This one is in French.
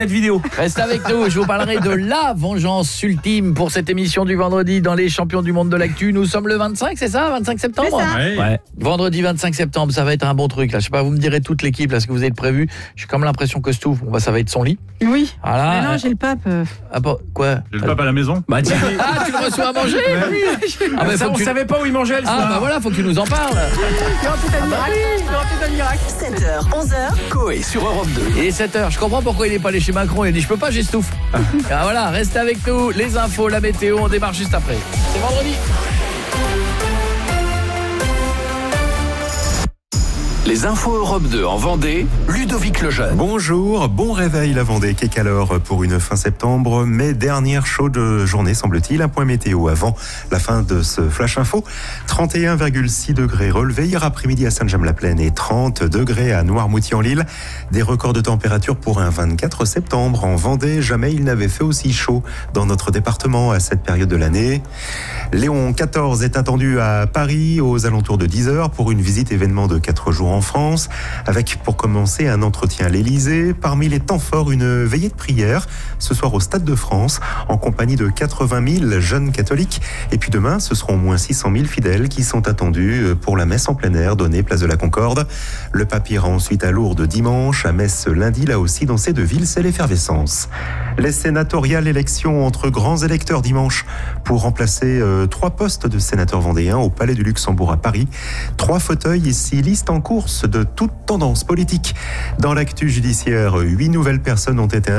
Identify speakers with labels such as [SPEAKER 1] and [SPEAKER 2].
[SPEAKER 1] cette vidéo.
[SPEAKER 2] Reste avec nous, je vous parlerai de la vengeance ultime pour cette émission du vendredi dans les champions du monde de l'actu. Nous sommes le 25, c'est ça, 25 septembre.
[SPEAKER 1] Ouais.
[SPEAKER 2] Ouais. Vendredi 25 septembre, ça va être un bon truc là. Je sais pas, vous me direz toute l'équipe là ce que vous avez prévu. J'ai comme l'impression que Stouff, ça va être son lit.
[SPEAKER 3] Oui.
[SPEAKER 2] Voilà.
[SPEAKER 3] Mais non, j'ai le pape.
[SPEAKER 2] Ah bon, quoi?
[SPEAKER 1] J'ai le pape à la maison.
[SPEAKER 2] Bah, tu le reçois à manger. Ah bah,
[SPEAKER 1] Ça, on savait pas où il mangeait le soir.
[SPEAKER 2] Ah bah voilà, faut que tu nous en parles.
[SPEAKER 4] 7h, 11h.
[SPEAKER 5] Coé sur Europe 2.
[SPEAKER 2] Et 7h, je comprends pourquoi il est pas allé chez Macron. Il a dit je peux pas, j'ai Stouff. Ah voilà, restez avec nous. Les infos, la météo, on démarre juste après. C'est vendredi.
[SPEAKER 5] Les infos Europe 2 en Vendée, Ludovic Lejeune.
[SPEAKER 6] Bonjour, bon réveil la Vendée, Kécalor pour une fin septembre, mais dernière chaude journée semble-t-il. Un point météo avant la fin de ce flash info. 31,6 degrés relevés hier après-midi à Saint-James-la-Plaine et 30 degrés à Noirmoutier-en-l'Île. Des records de température pour un 24 septembre en Vendée. Jamais il n'avait fait aussi chaud dans notre département à cette période de l'année. Léon XIV est attendu à Paris aux alentours de 10h pour une visite événement de 4 jours en France, avec pour commencer un entretien à l'Élysée. Parmi les temps forts, une veillée de prière ce soir au Stade de France en compagnie de 80 000 jeunes catholiques. Et puis demain, ce seront au moins 600 000 fidèles qui sont attendus pour la messe en plein air donnée place de la Concorde. Le pape ira ensuite à Lourdes dimanche, à Metz lundi. Là aussi, dans ces deux villes, c'est l'effervescence. Les sénatoriales, élections entre grands électeurs dimanche pour remplacer 3 postes de sénateurs vendéens au Palais du Luxembourg à Paris. 3 fauteuils et 6 listes en course de toute tendance politique. Dans l'actu judiciaire, 8 nouvelles personnes ont été